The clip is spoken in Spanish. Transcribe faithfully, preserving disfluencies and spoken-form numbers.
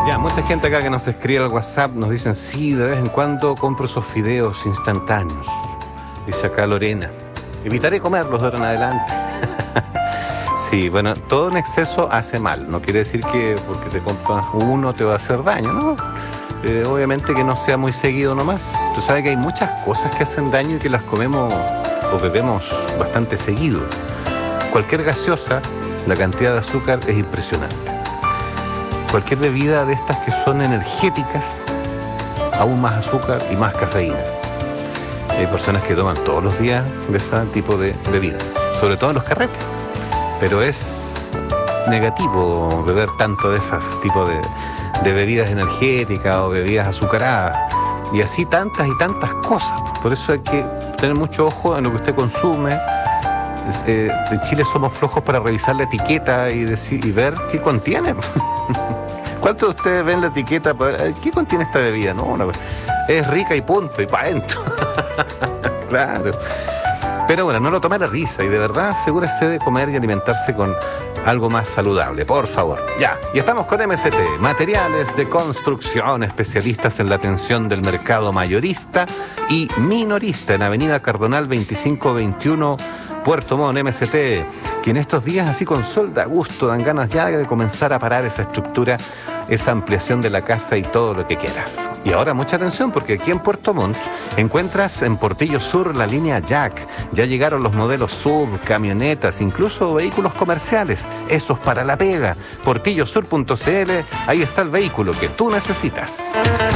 Ya, mucha gente acá que nos escribe al WhatsApp nos dicen, sí, de vez en cuando compro esos fideos instantáneos. Dice acá Lorena. Evitaré comerlos de ahora en adelante. Sí, bueno, todo en exceso hace mal. No quiere decir que porque te compras uno te va a hacer daño, ¿no? Eh, obviamente que no sea muy seguido nomás. Tú sabes que hay muchas cosas que hacen daño y que las comemos o bebemos bastante seguido. Cualquier gaseosa, la cantidad de azúcar es impresionante. Cualquier bebida de estas que son energéticas, aún más azúcar y más cafeína. Hay personas que toman todos los días de ese tipo de bebidas, sobre todo en los carretes. Pero es negativo beber tanto de esos tipos de, de bebidas energéticas o bebidas azucaradas. Y así tantas y tantas cosas. Por eso hay que tener mucho ojo en lo que usted consume. Eh, en Chile somos flojos para revisar la etiqueta y, decir, y ver qué contiene. ¿Cuántos de ustedes ven la etiqueta? Para, ¿qué contiene esta bebida? No, una, es rica y punto, y para adentro. Claro. Pero bueno, no lo tome a la risa y de verdad asegúrese de comer y alimentarse con algo más saludable, por favor. Ya, y estamos con M S T, Materiales de Construcción, especialistas en la atención del mercado mayorista y minorista en Avenida Cardonal veinticinco veintiuno, Puerto Montt. M S T, que en estos días así con sol da gusto, dan ganas ya de comenzar a parar esa estructura, esa ampliación de la casa y todo lo que quieras. Y ahora mucha atención porque aquí en Puerto Montt encuentras en Portillo Sur la línea Jack. Ya llegaron los modelos sub, camionetas, incluso vehículos comerciales. Esos para la pega. portillo sur punto c l, ahí está el vehículo que tú necesitas.